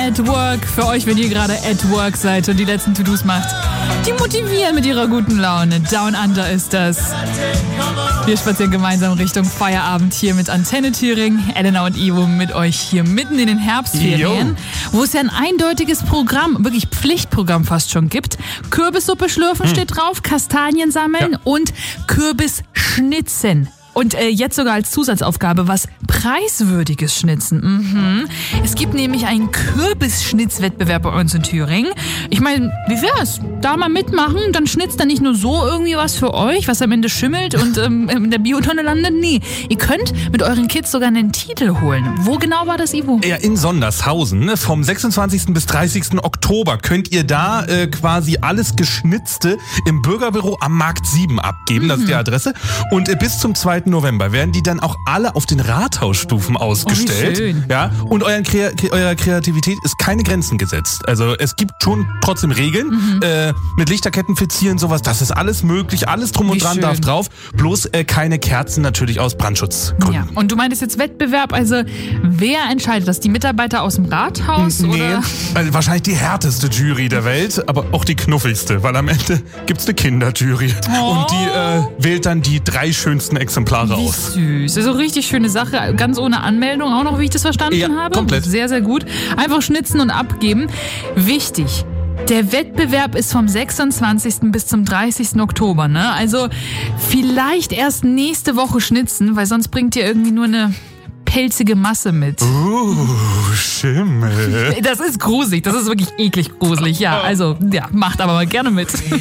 at Work. Für euch, wenn ihr gerade at Work seid und die letzten To-Dos macht. Die motivieren mit ihrer guten Laune. Down Under ist das. Wir spazieren gemeinsam Richtung Feierabend hier mit Antenne Thüringen. Elena und Ivo mit euch hier mitten in den Herbstferien, wo es ja ein eindeutiges Programm, wirklich Pflichtprogramm fast schon gibt. Kürbissuppe schlürfen steht drauf, Kastanien sammeln und Kürbisschnitzen. Und jetzt sogar als Zusatzaufgabe was Preiswürdiges schnitzen. Es gibt nämlich einen Kürbisschnitzwettbewerb bei uns in Thüringen. Ich meine, wie wär's? Da mal mitmachen, dann schnitzt da nicht nur so irgendwie was für euch, was am Ende schimmelt und in der Biotonne landet. Nee, ihr könnt mit euren Kids sogar einen Titel holen. Wo genau war das, Ivo? Ja, in Sondershausen. Ne? Vom 26. bis 30. Oktober könnt ihr da quasi alles Geschnitzte im Bürgerbüro am Markt 7 abgeben. Das ist die Adresse. Und bis zum 2. November werden die dann auch alle auf den Rathausstufen ausgestellt. Oh, wie schön. Ja, und eurer Kreativität ist keine Grenzen gesetzt. Also es gibt schon trotzdem Regeln. Mit Lichterketten fixieren, sowas, das ist alles möglich. Alles drum und dran darf drauf. Bloß keine Kerzen natürlich aus Brandschutzgründen. Ja, und du meintest jetzt Wettbewerb, also wer entscheidet das? Die Mitarbeiter aus dem Rathaus? Nee, oder? Also wahrscheinlich die härteste Jury der Welt, aber auch die knuffelste, weil am Ende gibt's eine Kinderjury. Und die wählt dann die 3 schönsten Exemplare aus. Wie süß. Also richtig schöne Sache, ganz ohne Anmeldung auch noch, wie ich das verstanden habe. Komplett. Sehr, sehr gut. Einfach schnitzen und abgeben. Wichtig. Der Wettbewerb ist vom 26. bis zum 30. Oktober, ne? Also vielleicht erst nächste Woche schnitzen, weil sonst bringt ihr irgendwie nur eine pelzige Masse mit. Schimmel. Das ist gruselig, das ist wirklich eklig gruselig, ja. Also, ja, macht aber mal gerne mit.